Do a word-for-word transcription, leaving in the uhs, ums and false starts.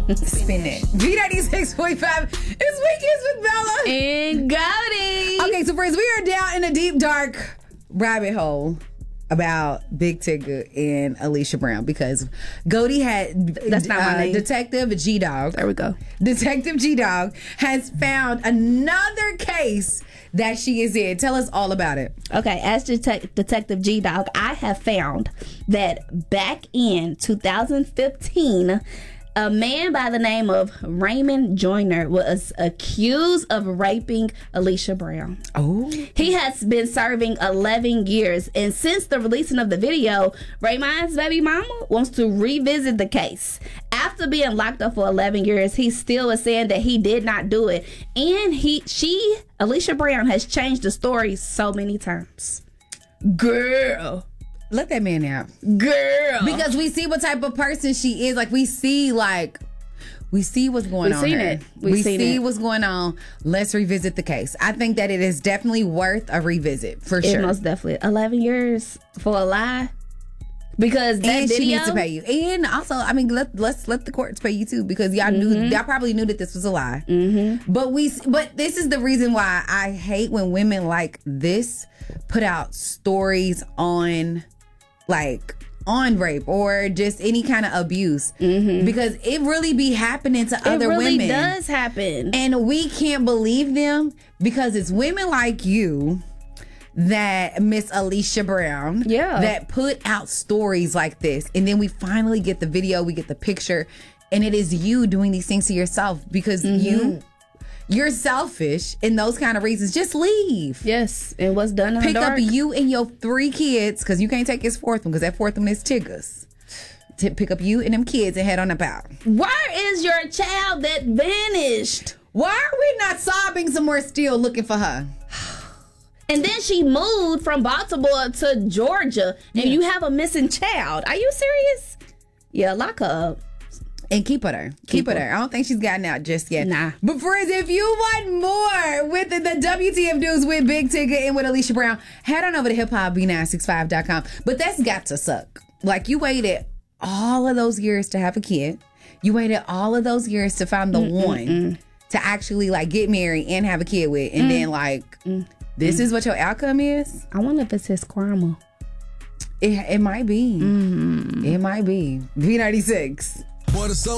Spin it. V ninety-six point five. It's Weekends with Bella and Goldie. Okay, so friends, we are down in a deep, dark rabbit hole about Big Tigger and Alicia Brown because Goldie had That's not my uh, name. Detective G Dog. There we go. Detective G Dog has found another case that she is in. Tell us all about it. Okay, as Det- Detective G Dog, I have found that back in two thousand fifteen, a man by the name of Raymond Joyner was accused of raping Alicia Brown. Oh. He has been serving eleven years, and since the releasing of the video, Raymond's baby mama wants to revisit the case. After being locked up for eleven years, he still is saying that he did not do it, and he, she, Alicia Brown, has changed the story so many times. Girl. Let that man out. Girl. Because we see what type of person she is. Like, we see, like, we see what's going We've on. seen her. it. We've we seen see it. what's going on. Let's revisit the case. I think that it is definitely worth a revisit, for It sure. most definitely. eleven years for a lie. Because that and video, she needs to pay you. And also, I mean, let, let's let the courts pay you too, because y'all Mm-hmm. knew, y'all probably knew that this was a lie. Mm-hmm. But we, but this is the reason why I hate when women like this put out stories on, like, on rape or just any kind of abuse, mm-hmm. because it really be happening to it other really women. does happen. And we can't believe them because it's women like you, that Miss Alicia Brown, Yeah. that put out stories like this. And then we finally get the video, we get the picture, and it is you doing these things to yourself because Mm-hmm. you, you're selfish and those kind of reasons. Just leave. Yes, and what's done in Pick the up dark. you and your three kids, because you can't take his fourth one, because that fourth one is Tigger's. To pick up you and them kids and head on up out. Where is your child that vanished? Why are we not sobbing some more still looking for her? And then she moved from Baltimore to Georgia, and Yeah. you have a missing child. Are you serious? Yeah, lock her up. And keep her there. Keep, Keep her her. there. I don't think she's gotten out just yet. Nah. But friends, if you want more with the, the W T F News with Big Tigger and with Alicia Brown, head on over to hip hop b nine six five dot com. But that's got to suck. Like, you waited all of those years to have a kid. You waited all of those years to find the Mm-mm-mm. one to actually, like, get married and have a kid with. And mm. then, like, mm. this mm. is what your outcome is? I wonder if it's his karma. It, it might be. Mm-hmm. It might be. V ninety-six. What is so